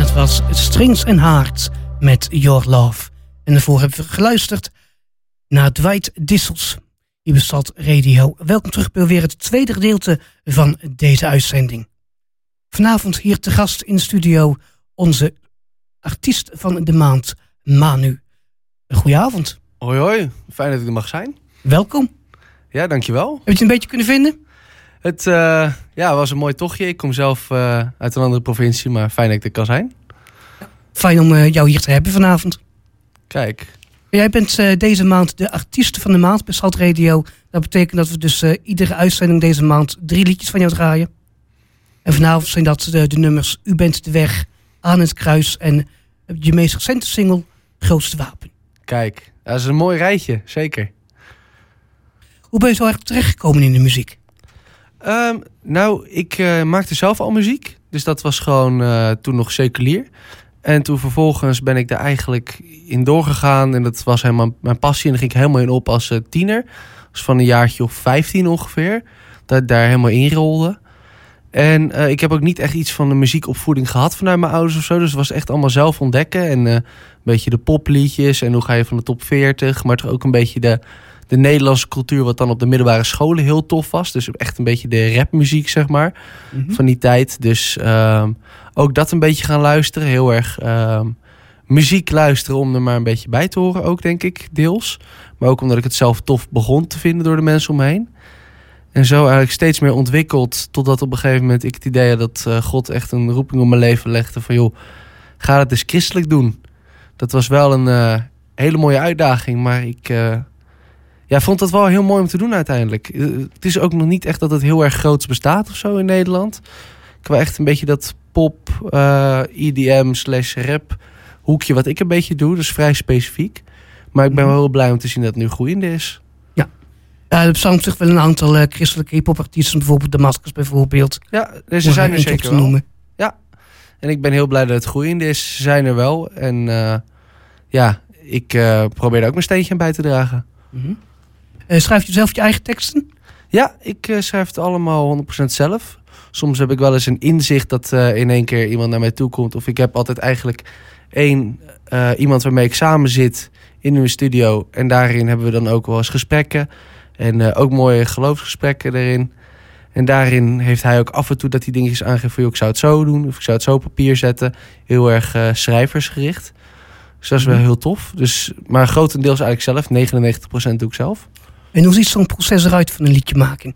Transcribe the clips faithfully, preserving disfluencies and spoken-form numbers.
Dat was Strings and Hearts met Your Love. En daarvoor hebben we geluisterd naar Dwight Dissels. Hier bestaat Radio. Welkom terug bij weer het tweede gedeelte van deze uitzending. Vanavond hier te gast in de studio onze artiest van de maand, Manu. Goedenavond. Hoi hoi, fijn dat ik er mag zijn. Welkom. Ja, dankjewel. Heb je het een beetje kunnen vinden? Het uh, ja, was een mooi tochtje. Ik kom zelf uh, uit een andere provincie, maar fijn dat ik er kan zijn. Fijn om uh, jou hier te hebben vanavond. Kijk. Jij bent uh, deze maand de artiest van de maand bij Salt Radio. Dat betekent dat we dus uh, iedere uitzending deze maand drie liedjes van jou draaien. En vanavond zijn dat de, de nummers U bent de weg, Aan het kruis en je meest recente single Grootste wapen. Kijk, dat is een mooi rijtje, zeker. Hoe ben je zo erg terechtgekomen in de muziek? Um, nou, ik uh, maakte zelf al muziek. Dus dat was gewoon uh, toen nog seculier. En toen vervolgens ben ik daar eigenlijk in doorgegaan. En dat was helemaal mijn passie. En daar ging ik helemaal in op als uh, tiener. Dus van een jaartje of vijftien ongeveer. Dat ik daar helemaal in rolde. En uh, ik heb ook niet echt iets van de muziekopvoeding gehad vanuit mijn ouders of zo. Dus het was echt allemaal zelf ontdekken. En uh, een beetje de popliedjes. En hoe ga je van de top veertig. Maar toch ook een beetje de... de Nederlandse cultuur, wat dan op de middelbare scholen heel tof was. Dus echt een beetje de rapmuziek, zeg maar, mm-hmm. van die tijd. Dus um, ook dat een beetje gaan luisteren. Heel erg um, muziek luisteren om er maar een beetje bij te horen ook, denk ik, deels. Maar ook omdat ik het zelf tof begon te vinden door de mensen om me heen. En zo eigenlijk steeds meer ontwikkeld, totdat op een gegeven moment ik het idee had dat uh, God echt een roeping op mijn leven legde van, joh, ga het eens christelijk doen. Dat was wel een uh, hele mooie uitdaging, maar ik... Uh, Ja, vond dat wel heel mooi om te doen uiteindelijk. Het is ook nog niet echt dat het heel erg groots bestaat of zo in Nederland. Ik wil echt een beetje dat pop, uh, E D M slash rap hoekje wat ik een beetje doe. Dus vrij specifiek. Maar ik ben wel heel blij om te zien dat het nu groeiende is. Ja, uh, er bestaan op zich wel een aantal uh, christelijke hip-hop artiesten. Bijvoorbeeld Damascus bijvoorbeeld. Ja, deze zijn er zeker wel. Noemen. Ja, en ik ben heel blij dat het groeiende is. Ze zijn er wel. En uh, ja, ik uh, probeer er ook mijn steentje aan bij te dragen. Mm-hmm. Uh, schrijf je zelf je eigen teksten? Ja, ik uh, schrijf het allemaal honderd procent zelf. Soms heb ik wel eens een inzicht dat uh, in één keer iemand naar mij toe komt. Of ik heb altijd eigenlijk één uh, iemand waarmee ik samen zit in een studio. En daarin hebben we dan ook wel eens gesprekken. En uh, ook mooie geloofsgesprekken erin. En daarin heeft hij ook af en toe dat hij dingetjes aangeeft van, ik zou het zo doen. Of ik zou het zo op papier zetten. Heel erg uh, schrijversgericht. Dus dat is wel heel tof. Dus, maar grotendeels eigenlijk zelf. negenennegentig procent doe ik zelf. En hoe ziet zo'n proces eruit van een liedje maken?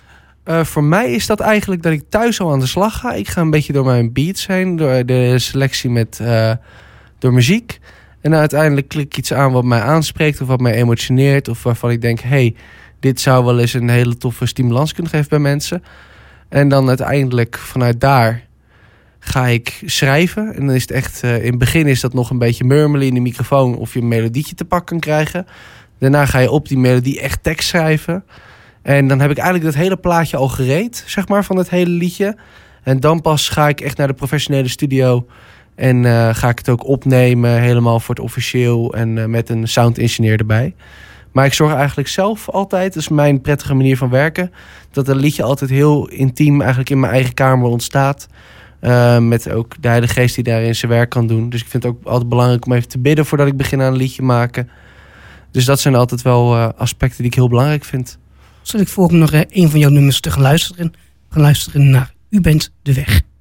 Uh, voor mij is dat eigenlijk dat ik thuis al aan de slag ga. Ik ga een beetje door mijn beats heen. Door de selectie met uh, door muziek. En uiteindelijk klik ik iets aan wat mij aanspreekt. Of wat mij emotioneert. Of waarvan ik denk, hey, dit zou wel eens een hele toffe stimulans kunnen geven bij mensen. En dan uiteindelijk vanuit daar ga ik schrijven. En dan is het echt, uh, in het begin is dat nog een beetje murmelen in de microfoon. Of je een melodietje te pakken kan krijgen. Daarna ga je op die melodie echt tekst schrijven. En dan heb ik eigenlijk dat hele plaatje al gereed, zeg maar, van het hele liedje. En dan pas ga ik echt naar de professionele studio. En uh, ga ik het ook opnemen, helemaal voor het officieel. En uh, met een sound engineer erbij. Maar ik zorg eigenlijk zelf altijd, dat is mijn prettige manier van werken, dat een liedje altijd heel intiem eigenlijk in mijn eigen kamer ontstaat. Uh, met ook de Heilige Geest die daarin zijn werk kan doen. Dus ik vind het ook altijd belangrijk om even te bidden voordat ik begin aan een liedje maken. Dus dat zijn altijd wel uh, aspecten die ik heel belangrijk vind. Stel ik voor om nog uh, een van jouw nummers te gaan luisteren. Gaan luisteren naar U bent de weg.